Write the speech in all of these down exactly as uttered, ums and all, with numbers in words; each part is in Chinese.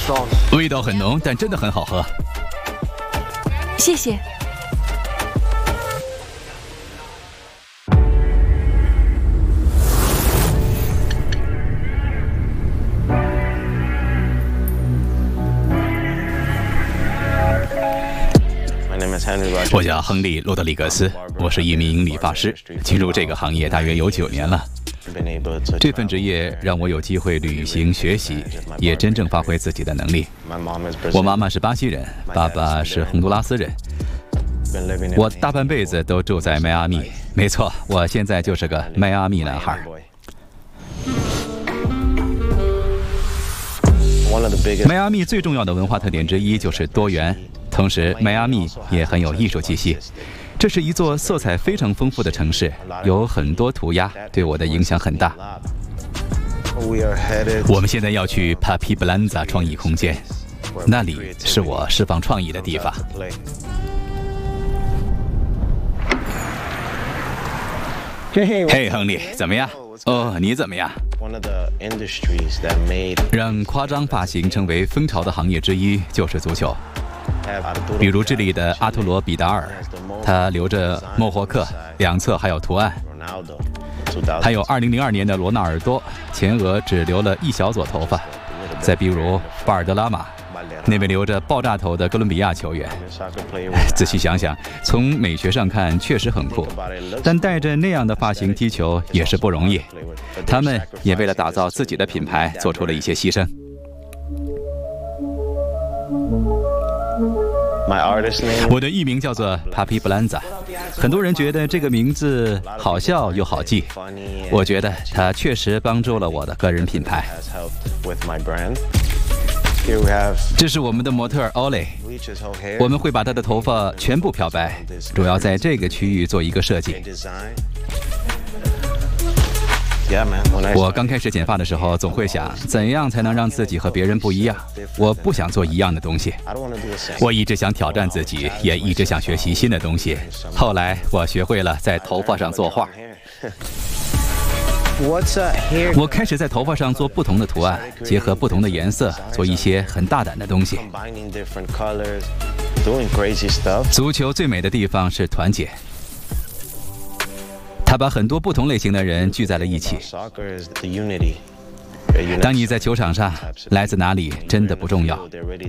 味道很浓，但真的很好喝。 谢谢。 我叫亨利·罗德里格斯，我是一名理发师，进入这个行业大约有九年了。这份职业让我有机会旅行、学习，也真正发挥自己的能力。我妈妈是巴西人，爸爸是洪都拉斯人。我大半辈子都住在迈阿密，没错，我现在就是个迈阿密男孩。迈阿密最重要的文化特点之一就是多元。同时，迈阿密也很有艺术气息。这是一座色彩非常丰富的城市，有很多涂鸦，对我的影响很大。我们现在要去 Papi Blanza 创意空间，那里是我释放创意的地方。嘿，亨利，怎么样？哦，你怎么样？让夸张发型成为风潮的行业之一就是足球。比如智利的阿图罗·比达尔，他留着莫霍克，两侧还有图案。还有二零零二年的罗纳尔多，前额只留了一小撮头发。再比如巴尔德拉马，那位留着爆炸头的哥伦比亚球员。仔细想想，从美学上看确实很酷，但带着那样的发型踢球也是不容易。他们也为了打造自己的品牌做出了一些牺牲。我的艺名叫做 Papi Blanza， 很多人觉得这个名字好笑又好记，我觉得它确实帮助了我的个人品牌。这是我们的模特 Ollie， 我们会把她的头发全部漂白，主要在这个区域做一个设计。我刚开始剪发的时候，总会想怎样才能让自己和别人不一样。我不想做一样的东西，我一直想挑战自己，也一直想学习新的东西。后来我学会了在头发上作画。我开始在头发上做不同的图案，结合不同的颜色，做一些很大胆的东西。足球最美的地方是团结。他把很多不同类型的人聚在了一起。当你在球场上，来自哪里真的不重要。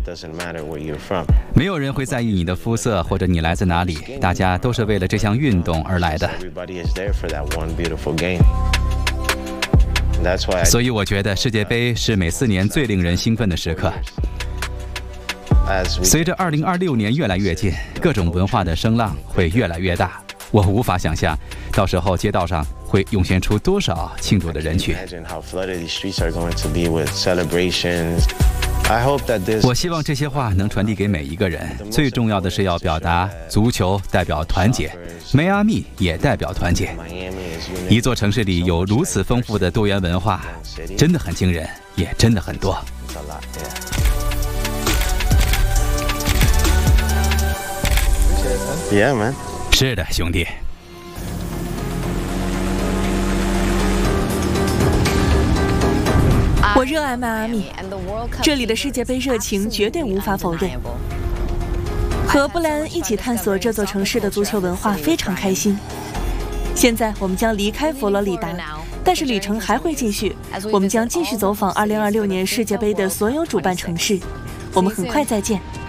没有人会在意你的肤色或者你来自哪里，大家都是为了这项运动而来的。所以我觉得世界杯是每四年最令人兴奋的时刻。随着二零二六年越来越近，各种文化的声浪会越来越大。我无法想象，到时候街道上会涌现出多少庆祝的人群。我希望这些话能传递给每一个人。最重要的是要表达，足球代表团结，迈阿密也代表团结。一座城市里有如此丰富的多元文化，真的很惊人，也真的很多。 Yeah, man. 是的，兄弟。 我热爱迈阿密，这里的世界杯热情绝对无法否认。和布莱恩一起探索这座城市的足球文化非常开心。现在我们将离开佛罗里达，但是旅程还会继续。我们将继续走访二零二六年世界杯的所有主办城市。我们很快再见。